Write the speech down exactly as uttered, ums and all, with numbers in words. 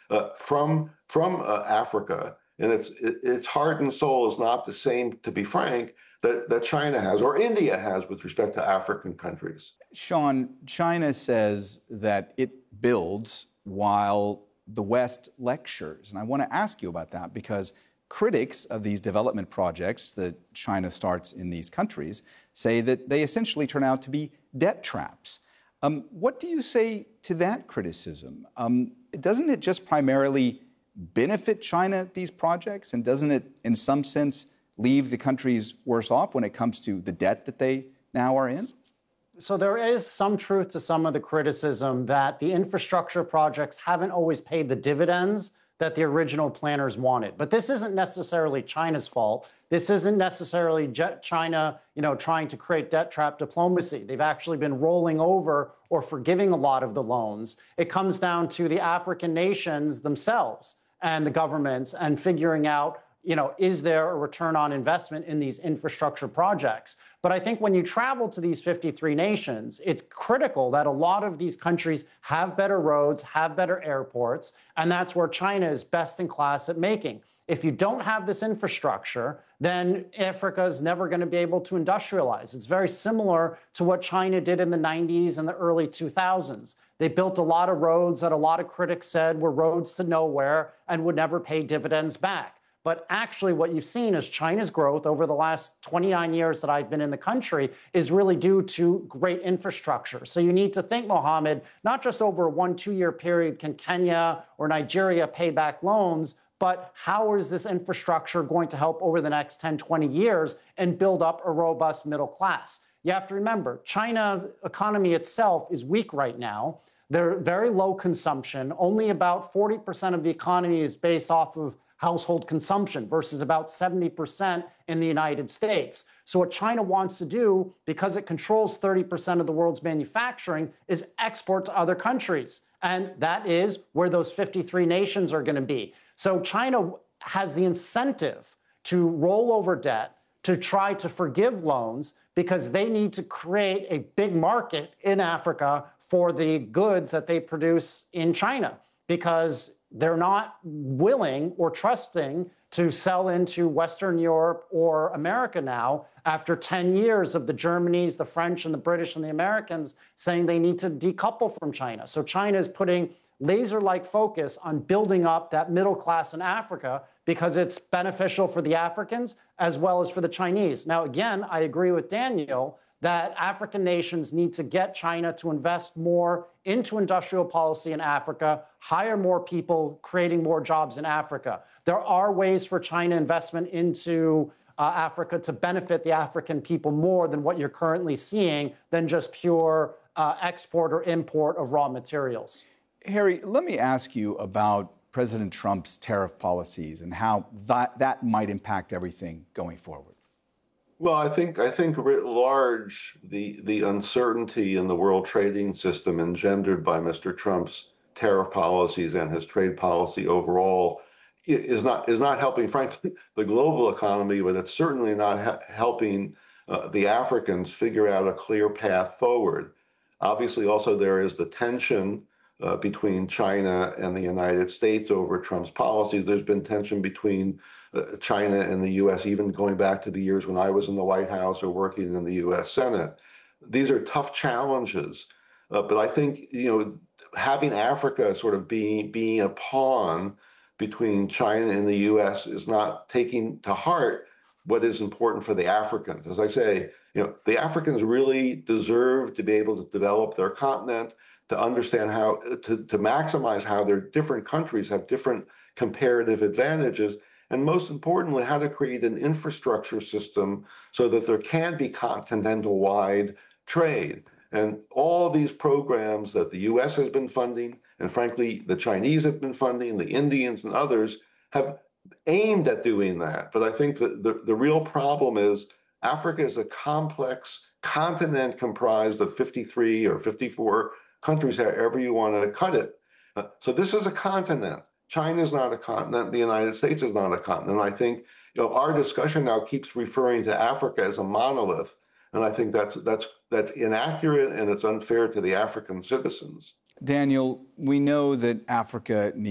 uh, from from uh, Africa, and its its heart and soul is not the same, to be frank, that, that China has or India has with respect to African countries. Sean, China says that it builds while the West lectures. And I want to ask you about that because critics of these development projects that China starts in these countries say that they essentially turn out to be debt traps. Um, what do you say to that criticism? Um, doesn't it just primarily benefit China, these projects? And doesn't it, in some sense, leave the countries worse off when it comes to the debt that they now are in? So there is some truth to some of the criticism that the infrastructure projects haven't always paid the dividends that the original planners wanted. But this isn't necessarily China's fault. This isn't necessarily China, you know, trying to create debt trap diplomacy. They've actually been rolling over or forgiving a lot of the loans. It comes down to the African nations themselves and the governments and figuring out, you know, is there a return on investment in these infrastructure projects? But I think when you travel to these fifty-three nations, it's critical that a lot of these countries have better roads, have better airports, and that's where China is best in class at making. If you don't have this infrastructure, then Africa is never going to be able to industrialize. It's very similar to what China did in the nineties and the early two thousands. They built a lot of roads that a lot of critics said were roads to nowhere and would never pay dividends back. But actually what you've seen is China's growth over the last twenty-nine years that I've been in the country is really due to great infrastructure. So you need to think, Mohammed, not just over a one, two-year period can Kenya or Nigeria pay back loans, but how is this infrastructure going to help over the next ten, twenty years and build up a robust middle class? You have to remember, China's economy itself is weak right now. They're very low consumption. Only about forty percent of the economy is based off of household consumption versus about seventy percent in the United States. So what China wants to do, because it controls thirty percent of the world's manufacturing, is export to other countries. And that is where those fifty-three nations are going to be. So China has the incentive to roll over debt, to try to forgive loans, because they need to create a big market in Africa for the goods that they produce in China, because they're not willing or trusting to sell into Western Europe or America now after ten years of the Germanys, the French, and the British and the Americans saying they need to decouple from China. So China is putting laser-like focus on building up that middle class in Africa because it's beneficial for the Africans as well as for the Chinese. Now, again, I agree with Daniel that African nations need to get China to invest more into industrial policy in Africa, hire more people, creating more jobs in Africa. There are ways for China investment into uh, Africa to benefit the African people more than what you're currently seeing than just pure uh, export or import of raw materials. Harry, let me ask you about President Trump's tariff policies and how that, that might impact everything going forward. Well, I think I think writ large, the the uncertainty in the world trading system engendered by Mister Trump's tariff policies and his trade policy overall is not is not helping, frankly, the global economy, but it's certainly not ha- helping uh, the Africans figure out a clear path forward. Obviously, also there is the tension uh, between China and the United States over Trump's policies. There's been tension between Uh, China and the U S, even going back to the years when I was in the White House or working in the U S Senate. These are tough challenges, uh, but I think, you know, having Africa sort of being being a pawn between China and the U S is not taking to heart what is important for the Africans. As I say, you know, the Africans really deserve to be able to develop their continent, to understand how to, to maximize how their different countries have different comparative advantages. And most importantly, how to create an infrastructure system so that there can be continental-wide trade. And all these programs that the U S has been funding, and frankly, the Chinese have been funding, the Indians and others have aimed at doing that. But I think that the, the real problem is Africa is a complex continent comprised of fifty-three or fifty-four countries, however you want to cut it. Uh, so this is a continent. China is not a continent. The United States is not a continent. I think, you know, our discussion now keeps referring to Africa as a monolith, and I think that's that's that's inaccurate and it's unfair to the African citizens. Daniel, we know that Africa needs